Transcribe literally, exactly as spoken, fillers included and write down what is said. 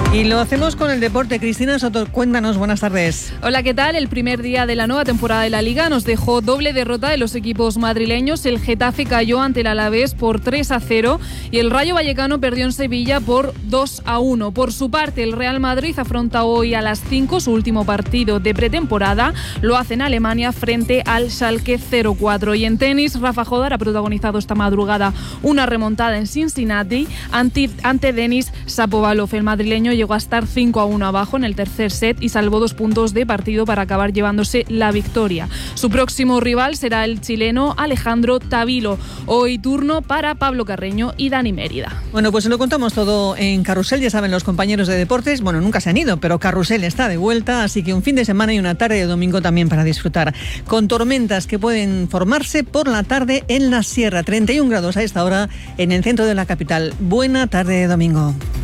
Y lo hacemos con el deporte. Cristina Soto, cuéntanos, buenas tardes. Hola, ¿qué tal? El primer día de la nueva temporada de la Liga nos dejó doble derrota de los equipos madrileños. El Getafe cayó ante el Alavés por tres a cero y el Rayo Vallecano perdió en Sevilla por dos a uno. Por su parte, el Real Madrid afronta hoy a las cinco su último partido de pretemporada. Lo hace en Alemania frente al Schalke cero cuatro. Y en tenis, Rafa Nadal ha protagonizado esta madrugada una remontada en Cincinnati ante, ante Denis Shapovalov. El madrileño llegó a estar cinco a uno abajo en el tercer set y salvó dos puntos de partido para acabar llevándose la victoria. Su próximo rival será el chileno Alejandro Tavilo. Hoy turno para Pablo Carreño y Dani Mérida. Bueno, pues se lo contamos todo en Carrusel. Ya saben los compañeros de deportes, bueno, nunca se han ido, pero Carrusel está de vuelta, así que un fin de semana y una tarde de domingo también para disfrutar. Con tormentas que pueden formarse por la tarde en la sierra. treinta y un grados a esta hora en el centro de la capital. Buena tarde de domingo.